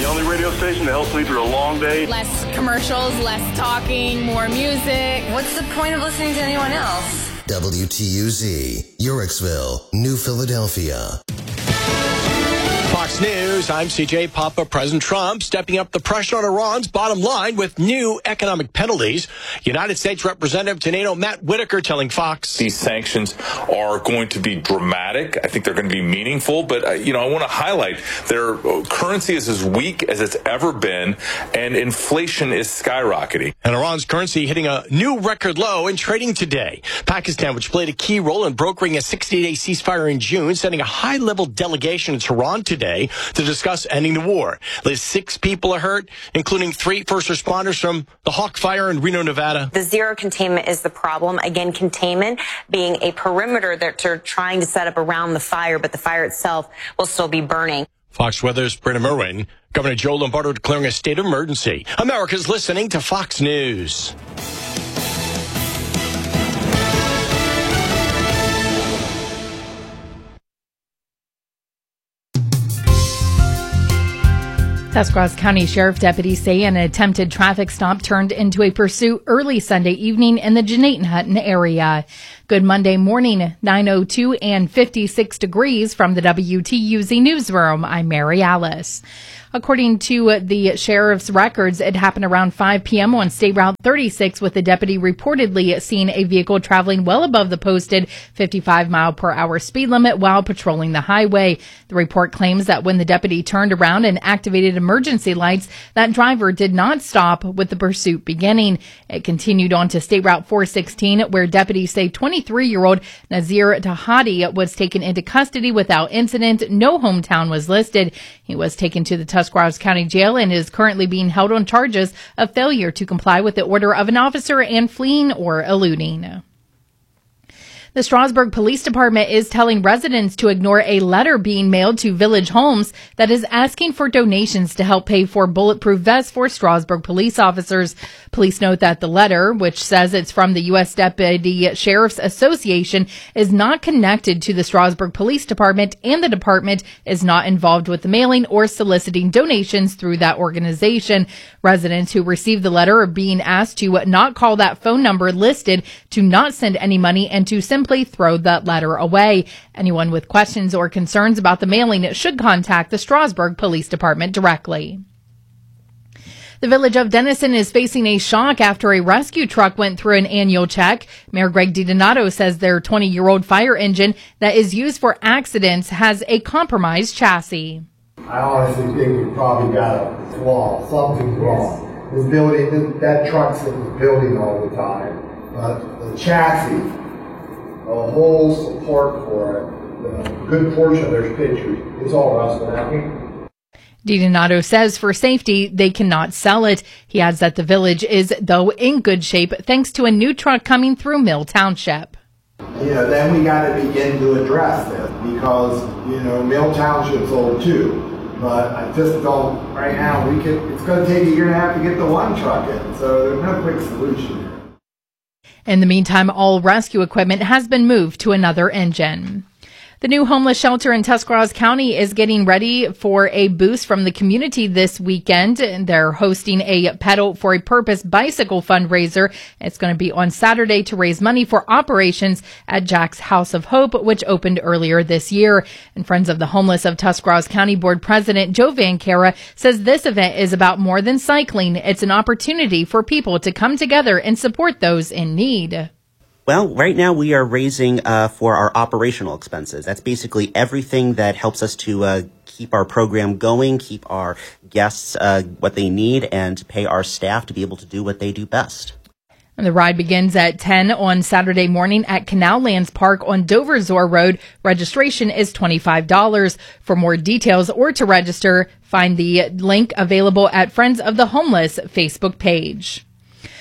The only radio station that helps me through a long day. Less commercials, less talking, more music. What's the point of listening to anyone else? WTUZ, Yorksville, New Philadelphia. Fox News, I'm CJ Papa. President Trump stepping up the pressure on Iran's bottom line with new economic penalties. United States Representative Tenino Matt Whitaker telling Fox. These sanctions are going to be dramatic. I think they're going to be meaningful. But, I want to highlight their currency is as weak as it's ever been, and inflation is skyrocketing. And Iran's currency hitting a new record low in trading today. Pakistan, which played a key role in brokering a 60-day ceasefire in June, sending a high-level delegation to Tehran today to discuss ending the war. At least 6 people are hurt, including 3 first responders from the Hawk Fire in Reno, Nevada. The zero containment is the problem. Again, containment being a perimeter that they're trying to set up around the fire, but the fire itself will still be burning. Fox Weather's Brenna Merwin. Governor Joe Lombardo declaring a state of emergency. America's listening to Fox News. Tuscarawas County Sheriff deputies say an attempted traffic stop turned into a pursuit early Sunday evening in the Jeanette Hutton area. Good Monday morning, 9:02 and 56 degrees from the WTUZ newsroom. I'm Mary Alice. According to the sheriff's records, it happened around 5 p.m. on State Route 36, with the deputy reportedly seeing a vehicle traveling well above the posted 55-mile-per-hour speed limit while patrolling the highway. The report claims that when the deputy turned around and activated emergency lights, that driver did not stop, with the pursuit beginning. It continued on to State Route 416, where deputies say 23-year-old Nazir Tahadi was taken into custody without incident. No hometown was listed. He was taken to the Tuscarawas County Jail and is currently being held on charges of failure to comply with the order of an officer and fleeing or eluding. The Strasburg Police Department is telling residents to ignore a letter being mailed to Village Homes that is asking for donations to help pay for bulletproof vests for Strasburg police officers. Police note that the letter, which says it's from the U.S. Deputy Sheriff's Association, is not connected to the Strasburg Police Department, and the department is not involved with the mailing or soliciting donations through that organization. Residents who received the letter are being asked to not call that phone number listed, to not send any money, and to simply throw that letter away. Anyone with questions or concerns about the mailing should contact the Strasburg Police Department directly. The village of Denison is facing a shock after a rescue truck went through an annual check. Mayor Greg DiDonato says their 20-year-old fire engine that is used for accidents has a compromised chassis. I honestly think we probably got a flaw, something wrong. This building, that truck's in the building all the time. But the chassis, the whole support for it, a good portion of their pictures, it's all rusted out. DiDonato says for safety, they cannot sell it. He adds that the village is, though, in good shape thanks to a new truck coming through Mill Township. Then we got to begin to address this because, Mill Township's old too. But I just don't, right now, it's going to take a year and a half to get the one truck in. So there's no quick solution here. In the meantime, all rescue equipment has been moved to another engine. The new homeless shelter in Tuscarawas County is getting ready for a boost from the community this weekend. They're hosting a Pedal for a Purpose bicycle fundraiser. It's going to be on Saturday to raise money for operations at Jack's House of Hope, which opened earlier this year. And Friends of the Homeless of Tuscarawas County Board President Joe Van Cara says this event is about more than cycling. It's an opportunity for people to come together and support those in need. Well, right now we are raising for our operational expenses. That's basically everything that helps us to keep our program going, keep our guests what they need, and pay our staff to be able to do what they do best. And the ride begins at 10 on Saturday morning at Canal Lands Park on Dover-Zor Road. Registration is $25. For more details or to register, find the link available at Friends of the Homeless Facebook page.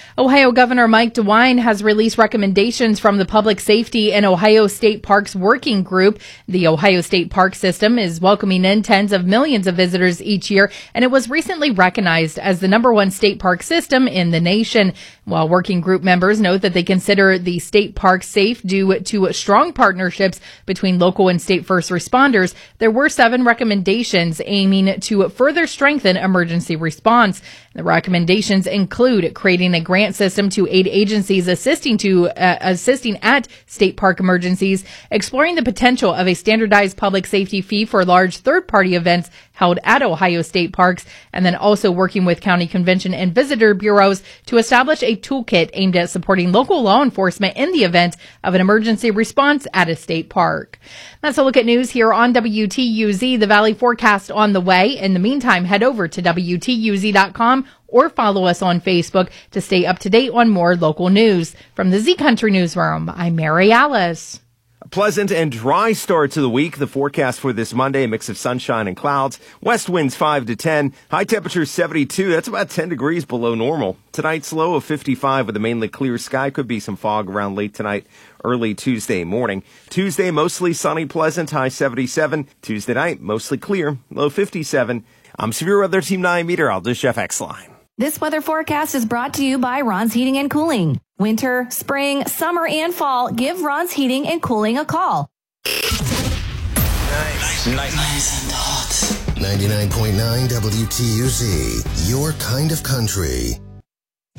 Ohio Governor Mike DeWine has released recommendations from the Public Safety and Ohio State Parks Working Group. The Ohio State Park System is welcoming in tens of millions of visitors each year, and it was recently recognized as the #1 state park system in the nation. While working group members note that they consider the state parks safe due to strong partnerships between local and state first responders, there were 7 recommendations aiming to further strengthen emergency response. The recommendations include creating a grant system to aid agencies assisting at state park emergencies, exploring the potential of a standardized public safety fee for large third-party events held at Ohio state parks, and then also working with county convention and visitor bureaus to establish a toolkit aimed at supporting local law enforcement in the event of an emergency response at a state park. That's a look at news here on WTUZ. The Valley forecast on the way. In the meantime, head over to WTUZ.com or follow us on Facebook to stay up to date on more local news. From the Z Country Newsroom, I'm Mary Alice. A pleasant and dry start to the week. The forecast for this Monday, a mix of sunshine and clouds. West winds 5 to 10. High temperature 72. That's about 10 degrees below normal. Tonight's low of 55 with a mainly clear sky. Could be some fog around late tonight, early Tuesday morning. Tuesday, mostly sunny, pleasant, high 77. Tuesday night, mostly clear, low 57. I'm Severe Weather Team 9 meteorologist Jeff Exline. This weather forecast is brought to you by Ron's Heating and Cooling. Winter, spring, summer, and fall, give Ron's Heating and Cooling a call. Nice and hot. 99.9 WTUZ, your kind of country.